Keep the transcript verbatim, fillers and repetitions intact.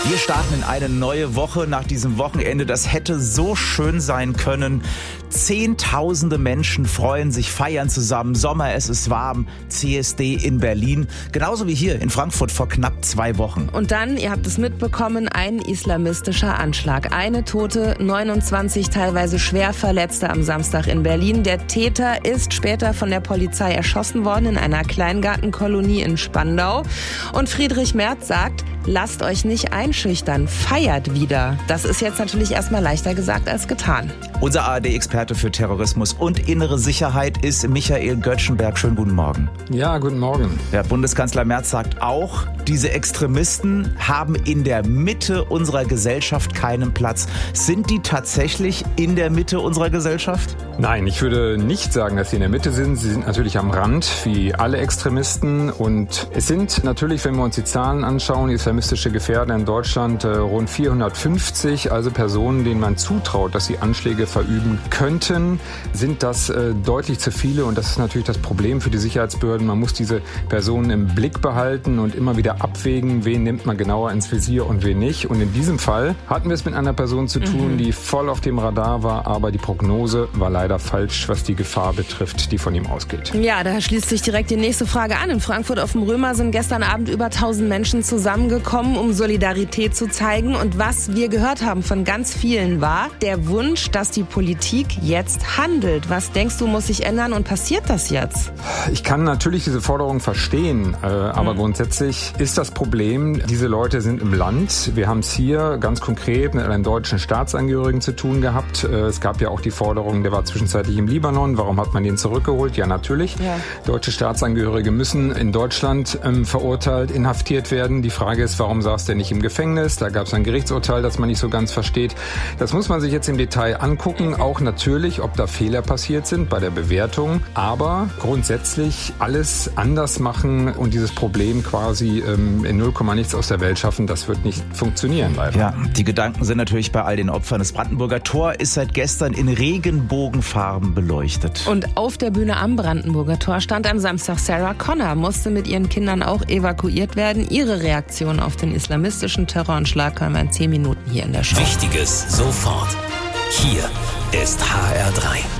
Wir starten in eine neue Woche nach diesem Wochenende. Das hätte so schön sein können. Zehntausende Menschen freuen sich, feiern zusammen. Sommer, es ist warm. C S D in Berlin. Genauso wie hier in Frankfurt vor knapp zwei Wochen. Und dann, ihr habt es mitbekommen, ein islamistischer Anschlag. Eine Tote, neunundzwanzig teilweise schwer Verletzte am Samstag in Berlin. Der Täter ist später von der Polizei erschossen worden in einer Kleingartenkolonie in Spandau. Und Friedrich Merz sagt, lasst euch nicht einschüchtern, feiert wieder. Das ist jetzt natürlich erstmal leichter gesagt als getan. Unser A R D-Experte für Terrorismus und innere Sicherheit ist Michael Göttschenberg. Schönen guten Morgen. Ja, guten Morgen. Der Bundeskanzler Merz sagt auch, diese Extremisten haben in der Mitte unserer Gesellschaft keinen Platz. Sind die tatsächlich in der Mitte unserer Gesellschaft? Nein, ich würde nicht sagen, dass sie in der Mitte sind. Sie sind natürlich am Rand, wie alle Extremisten. Und es sind natürlich, wenn wir uns die Zahlen anschauen, islamistische Gefährder in Deutschland äh, rund vierhundertfünfzig, also Personen, denen man zutraut, dass sie Anschläge verüben könnten, sind das äh, deutlich zu viele. Und das ist natürlich das Problem für die Sicherheitsbehörden. Man muss diese Personen im Blick behalten und immer wieder abwägen, wen nimmt man genauer ins Visier und wen nicht. Und in diesem Fall hatten wir es mit einer Person zu tun, mhm. die voll auf dem Radar war, aber die Prognose war leider falsch, was die Gefahr betrifft, die von ihm ausgeht. Ja, da schließt sich direkt die nächste Frage an. In Frankfurt auf dem Römer sind gestern Abend über tausend Menschen zusammengekommen, um Solidarität zu zeigen. Und was wir gehört haben von ganz vielen war der Wunsch, dass die Politik jetzt handelt. Was denkst du, muss sich ändern und passiert das jetzt? Ich kann natürlich diese Forderung verstehen, äh, aber mhm. grundsätzlich ist das Problem, diese Leute sind im Land. Wir haben es hier ganz konkret mit einem deutschen Staatsangehörigen zu tun gehabt. Äh, es gab ja auch die Forderung, der war zwischenzeitlich im Libanon. Warum hat man den zurückgeholt? Ja, natürlich. Ja. Deutsche Staatsangehörige müssen in Deutschland ähm, verurteilt, inhaftiert werden. Die Frage ist, warum saß der nicht im Gefängnis? Da gab es ein Gerichtsurteil, das man nicht so ganz versteht. Das muss man sich jetzt im Detail angucken. Auch natürlich, ob da Fehler passiert sind bei der Bewertung. Aber grundsätzlich alles anders machen und dieses Problem quasi ähm, in null Komma nichts aus der Welt schaffen, das wird nicht funktionieren, leider. Ja, die Gedanken sind natürlich bei all den Opfern. Das Brandenburger Tor ist seit gestern in Regenbogenfarben beleuchtet. Und auf der Bühne am Brandenburger Tor stand am Samstag Sarah Connor, musste mit ihren Kindern auch evakuiert werden. Ihre Reaktion auf den islamistischen Terroranschlag hören wir in zehn Minuten hier in der Show. Wichtiges sofort. Hier ist H R drei.